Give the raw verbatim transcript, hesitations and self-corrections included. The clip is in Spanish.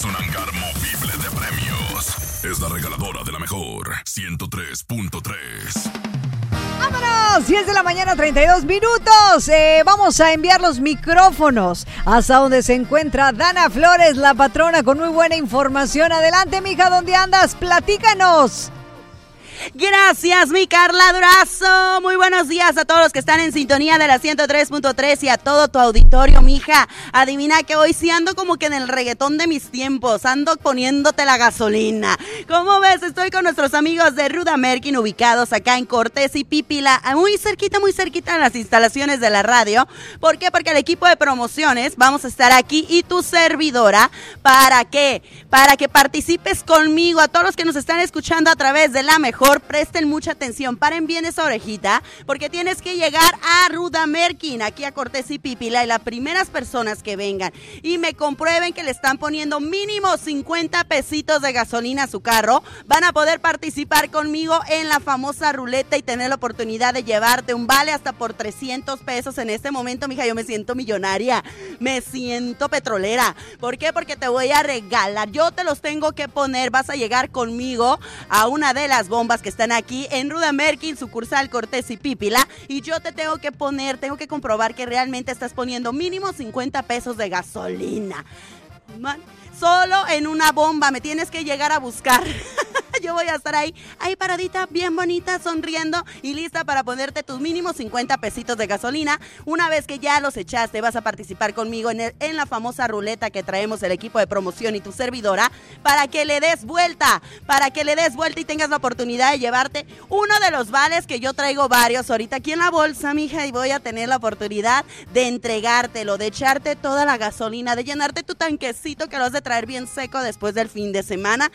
Es un hangar movible de premios. Es la regaladora de la mejor ciento tres punto tres. ¡Vámonos! diez de la mañana, treinta y dos minutos. Eh, vamos a enviar los micrófonos hasta donde se encuentra Dana Flores, la patrona, con muy buena información. Adelante, mija, ¿dónde andas? Platícanos. Gracias, mi Carla Durazo. Muy buenos días a todos los que están en sintonía de la ciento tres punto tres y a todo tu auditorio, mija. Adivina que hoy sí ando como que en el reggaetón de mis tiempos, ando poniéndote la gasolina. ¿Cómo ves? Estoy con nuestros amigos de Ruda Merkin, ubicados acá en Cortés y Pípila, muy cerquita, muy cerquita en las instalaciones de la radio. ¿Por qué? Porque el equipo de promociones vamos a estar aquí y tu servidora. ¿Para qué? Para que participes conmigo. A todos los que nos están escuchando a través de la mejor, presten mucha atención, paren bien esa orejita, porque tienes que llegar a Ruda Merkin, aquí a Cortés y Pípila, y las primeras personas que vengan y me comprueben que le están poniendo mínimo cincuenta pesitos de gasolina a su carro, van a poder participar conmigo en la famosa ruleta y tener la oportunidad de llevarte un vale hasta por trescientos pesos. En este momento, mija, yo me siento millonaria, me siento petrolera. ¿Por qué? Porque te voy a regalar, yo te los tengo que poner, vas a llegar conmigo a una de las bombas que están aquí en Ruda Merkin, sucursal Cortés y Pípila, y yo te tengo que poner, tengo que comprobar que realmente estás poniendo mínimo cincuenta pesos de gasolina. Man, solo en una bomba me tienes que llegar a buscar. Yo voy a estar ahí, ahí paradita, bien bonita, sonriendo y lista para ponerte tus mínimos cincuenta pesitos de gasolina. Una vez que ya los echaste, vas a participar conmigo en, el, en la famosa ruleta que traemos el equipo de promoción y tu servidora, para que le des vuelta, para que le des vuelta y tengas la oportunidad de llevarte uno de los vales, que yo traigo varios ahorita aquí en la bolsa, mija, y voy a tener la oportunidad de entregártelo, de echarte toda la gasolina, de llenarte tu tanquecito, que lo has de traer bien seco después del fin de semana.